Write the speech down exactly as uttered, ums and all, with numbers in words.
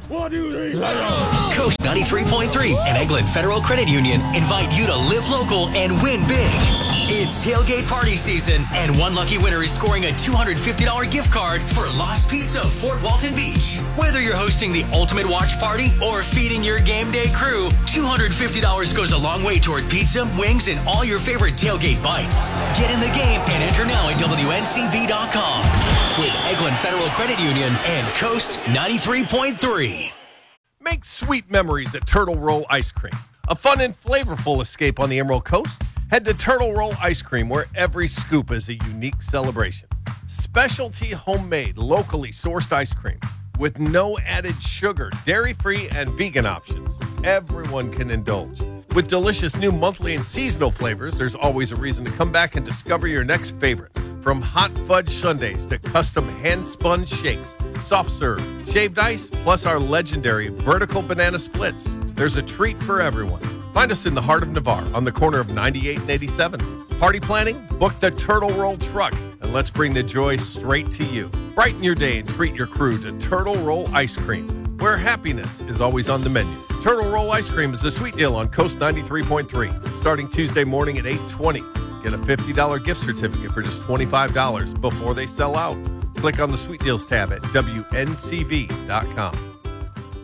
One, two, three, Coast ninety-three point three and Eglin Federal Credit Union invite you to live local and win big. It's tailgate party season, and one lucky winner is scoring a two hundred fifty dollars gift card for Lost Pizza Fort Walton Beach. Whether you're hosting the ultimate watch party or feeding your game day crew, two hundred fifty dollars goes a long way toward pizza, wings, and all your favorite tailgate bites. Get in the game and enter now at W N C V dot com with Eglin Federal Credit Union and Coast ninety-three point three. Make sweet memories at Turtle Roll Ice Cream. A fun and flavorful escape on the Emerald Coast? Head to Turtle Roll Ice Cream, where every scoop is a unique celebration. Specialty homemade, locally sourced ice cream with no added sugar, dairy-free, and vegan options. Everyone can indulge. With delicious new monthly and seasonal flavors, there's always a reason to come back and discover your next favorite. From hot fudge sundaes to custom hand-spun shakes, soft serve, shaved ice, plus our legendary vertical banana splits. There's a treat for everyone. Find us in the heart of Navarre on the corner of ninety-eight and eighty-seven. Party planning? Book the Turtle Roll truck, and let's bring the joy straight to you. Brighten your day and treat your crew to Turtle Roll Ice Cream, where happiness is always on the menu. Turtle Roll Ice Cream is a sweet deal on Coast ninety-three point three, starting Tuesday morning at eight twenty. Get a fifty dollars gift certificate for just twenty-five dollars before they sell out. Click on the Sweet Deals tab at W N C V dot com.